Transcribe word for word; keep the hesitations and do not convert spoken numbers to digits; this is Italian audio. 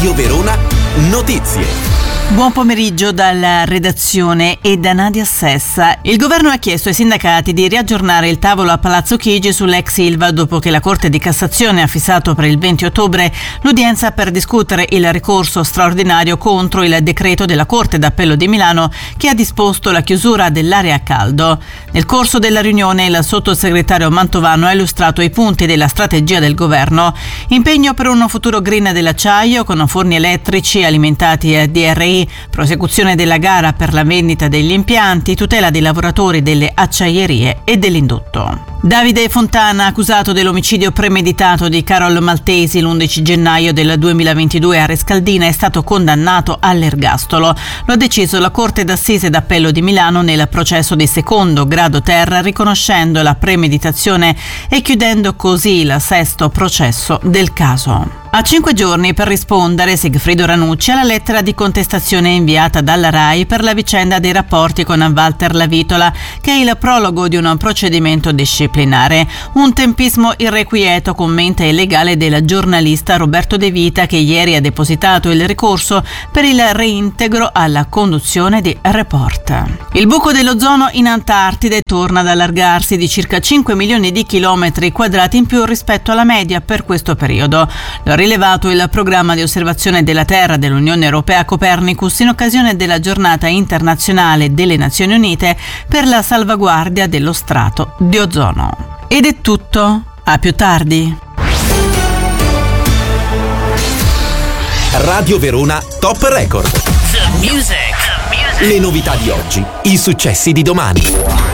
Radio Verona Notizie. Buon pomeriggio dalla redazione e da Nadia Sessa. Il governo ha chiesto ai sindacati di riaggiornare il tavolo a Palazzo Chigi sull'ex Ilva dopo che la Corte di Cassazione ha fissato per il venti ottobre l'udienza per discutere il ricorso straordinario contro il decreto della Corte d'Appello di Milano che ha disposto la chiusura dell'area a caldo. Nel corso della riunione il sottosegretario Mantovano ha illustrato i punti della strategia del governo: impegno per un futuro green dell'acciaio con forni elettrici alimentati a D R I, prosecuzione della gara per la vendita degli impianti, tutela dei lavoratori delle acciaierie e dell'indotto. Davide Fontana, accusato dell'omicidio premeditato di Carol Maltesi l'undici gennaio del duemilaventidue a Rescaldina, è stato condannato all'ergastolo. Lo ha deciso la Corte d'Assise d'Appello di Milano nel processo di secondo grado ter, riconoscendo la premeditazione e chiudendo così il sesto processo del caso. Ha cinque giorni per rispondere Sigfrido Ranucci alla lettera di contestazione inviata dalla RAI per la vicenda dei rapporti con Walter Lavitola, che è il prologo di un procedimento disciplinare. Un tempismo irrequieto, commenta il legale del giornalista Roberto De Vita, che ieri ha depositato il ricorso per il reintegro alla conduzione di Report. Il buco dell'ozono in Antartide torna ad allargarsi di circa cinque milioni di chilometri quadrati in più rispetto alla media per questo periodo. Lo rilevato il programma di osservazione della Terra dell'Unione Europea Copernicus in occasione della giornata internazionale delle Nazioni Unite per la salvaguardia dello strato di ozono. Ed è tutto, a più tardi. Radio Verona Top Record. The music. The music. Le novità di oggi, i successi di domani.